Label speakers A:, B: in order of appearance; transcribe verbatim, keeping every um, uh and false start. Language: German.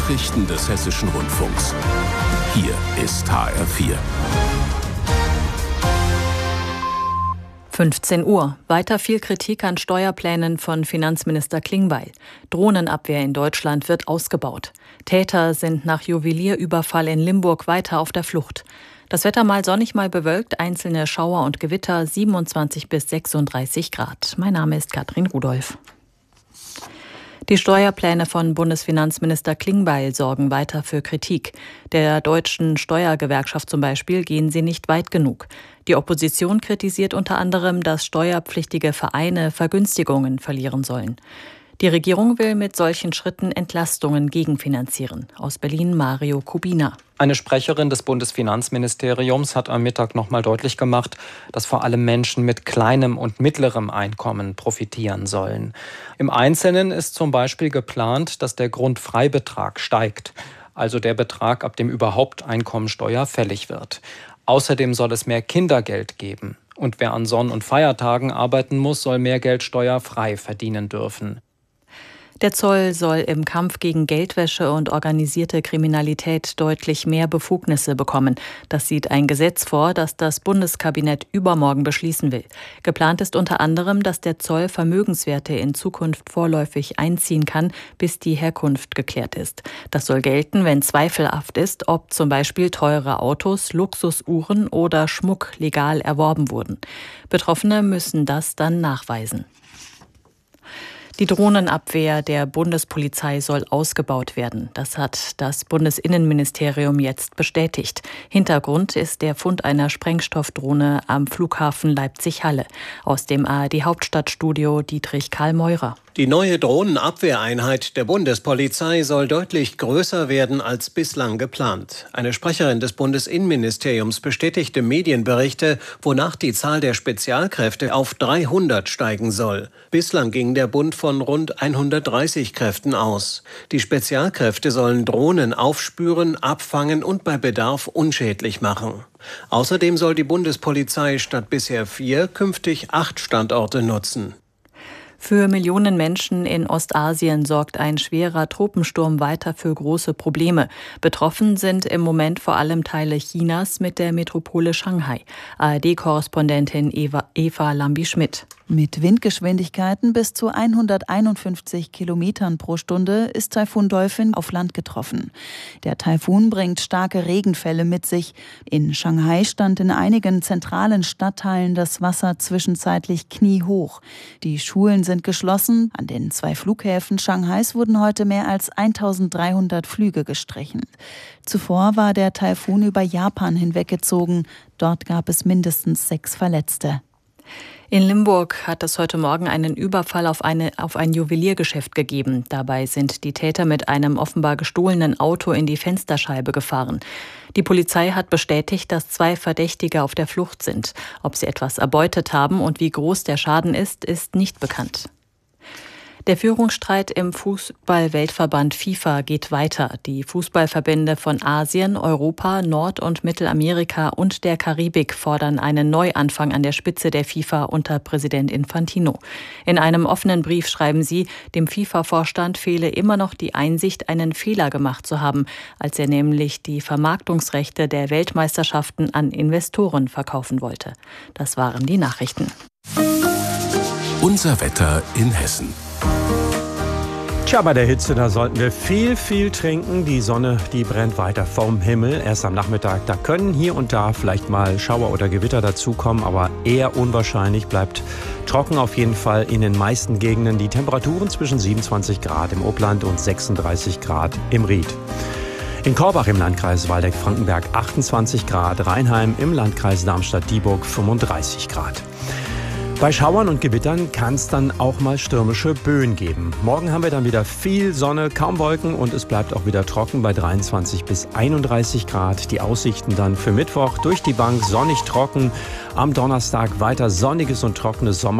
A: Nachrichten des Hessischen Rundfunks. Hier ist H R vier.
B: fünfzehn Uhr. Weiter viel Kritik an Steuerplänen von Finanzminister Klingbeil. Drohnenabwehr in Deutschland wird ausgebaut. Täter sind nach Juwelierüberfall in Limburg weiter auf der Flucht. Das Wetter mal sonnig, mal bewölkt, einzelne Schauer und Gewitter, siebenundzwanzig bis sechsunddreißig Grad. Mein Name ist Katrin Rudolph. Die Steuerpläne von Bundesfinanzminister Klingbeil sorgen weiter für Kritik. Der deutschen Steuergewerkschaft zum Beispiel gehen sie nicht weit genug. Die Opposition kritisiert unter anderem, dass steuerpflichtige Vereine Vergünstigungen verlieren sollen. Die Regierung will mit solchen Schritten Entlastungen gegenfinanzieren. Aus Berlin Mario Kubina.
C: Eine Sprecherin des Bundesfinanzministeriums hat am Mittag noch mal deutlich gemacht, dass vor allem Menschen mit kleinem und mittlerem Einkommen profitieren sollen. Im Einzelnen ist zum Beispiel geplant, dass der Grundfreibetrag steigt, also der Betrag, ab dem überhaupt Einkommensteuer fällig wird. Außerdem soll es mehr Kindergeld geben. Und wer an Sonn- und Feiertagen arbeiten muss, soll mehr Geld steuerfrei verdienen dürfen.
B: Der Zoll soll im Kampf gegen Geldwäsche und organisierte Kriminalität deutlich mehr Befugnisse bekommen. Das sieht ein Gesetz vor, das das Bundeskabinett übermorgen beschließen will. Geplant ist unter anderem, dass der Zoll Vermögenswerte in Zukunft vorläufig einziehen kann, bis die Herkunft geklärt ist. Das soll gelten, wenn zweifelhaft ist, ob zum Beispiel teure Autos, Luxusuhren oder Schmuck legal erworben wurden. Betroffene müssen das dann nachweisen. Die Drohnenabwehr der Bundespolizei soll ausgebaut werden. Das hat das Bundesinnenministerium jetzt bestätigt. Hintergrund ist der Fund einer Sprengstoffdrohne am Flughafen Leipzig-Halle. Aus dem A R D-Hauptstadtstudio Dietrich Karl Meurer.
D: Die neue Drohnenabwehreinheit der Bundespolizei soll deutlich größer werden als bislang geplant. Eine Sprecherin des Bundesinnenministeriums bestätigte Medienberichte, wonach die Zahl der Spezialkräfte auf dreihundert steigen soll. Bislang ging der Bund von rund hundertdreißig Kräften aus. Die Spezialkräfte sollen Drohnen aufspüren, abfangen und bei Bedarf unschädlich machen. Außerdem soll die Bundespolizei statt bisher vier künftig acht Standorte nutzen.
B: Für Millionen Menschen in Ostasien sorgt ein schwerer Tropensturm weiter für große Probleme. Betroffen sind im Moment vor allem Teile Chinas mit der Metropole Shanghai. A R D-Korrespondentin Eva, Eva Lambi-Schmidt.
E: Mit Windgeschwindigkeiten bis zu hunderteinundfünfzig Kilometern pro Stunde ist Taifun Dolphin auf Land getroffen. Der Taifun bringt starke Regenfälle mit sich. In Shanghai stand in einigen zentralen Stadtteilen das Wasser zwischenzeitlich kniehoch. Die Schulen sind geschlossen. An den zwei Flughäfen Shanghais wurden heute mehr als eintausenddreihundert Flüge gestrichen. Zuvor war der Taifun über Japan hinweggezogen. Dort gab es mindestens sechs Verletzte.
B: In Limburg hat es heute Morgen einen Überfall auf, eine, auf ein Juweliergeschäft gegeben. Dabei sind die Täter mit einem offenbar gestohlenen Auto in die Fensterscheibe gefahren. Die Polizei hat bestätigt, dass zwei Verdächtige auf der Flucht sind. Ob sie etwas erbeutet haben und wie groß der Schaden ist, ist nicht bekannt. Der Führungsstreit im Fußball-Weltverband FIFA geht weiter. Die Fußballverbände von Asien, Europa, Nord- und Mittelamerika und der Karibik fordern einen Neuanfang an der Spitze der FIFA unter Präsident Infantino. In einem offenen Brief schreiben sie, dem FIFA-Vorstand fehle immer noch die Einsicht, einen Fehler gemacht zu haben, als er nämlich die Vermarktungsrechte der Weltmeisterschaften an Investoren verkaufen wollte. Das waren die Nachrichten.
A: Unser Wetter in Hessen.
F: Tja, bei der Hitze, da sollten wir viel, viel trinken. Die Sonne, die brennt weiter vom Himmel. Erst am Nachmittag, da können hier und da vielleicht mal Schauer oder Gewitter dazukommen, aber eher unwahrscheinlich, bleibt trocken auf jeden Fall in den meisten Gegenden. Die Temperaturen zwischen siebenundzwanzig Grad im Oppland und sechsunddreißig Grad im Ried. In Korbach im Landkreis Waldeck-Frankenberg achtundzwanzig Grad, Rheinheim im Landkreis Darmstadt-Dieburg fünfunddreißig Grad. Bei Schauern und Gewittern kann es dann auch mal stürmische Böen geben. Morgen haben wir dann wieder viel Sonne, kaum Wolken und es bleibt auch wieder trocken bei dreiundzwanzig bis einunddreißig Grad. Die Aussichten dann für Mittwoch durch die Bank sonnig trocken. Am Donnerstag weiter sonniges und trockenes Sommer.